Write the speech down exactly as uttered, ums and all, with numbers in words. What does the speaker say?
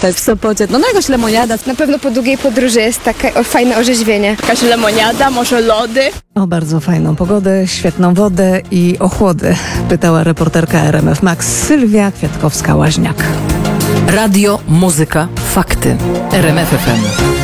skorzystać w Sopocie. No, no jakaś lemoniada. Na pewno po długiej podróży jest takie o, fajne orzeźwienie. Jakaś lemoniada, może lody? O bardzo fajną pogodę, świetną wodę i ochłody, pytała reporterka R M F Max Sylwia Kwiatkowska-Łaźniak. Radio, muzyka, fakty. R M F F M.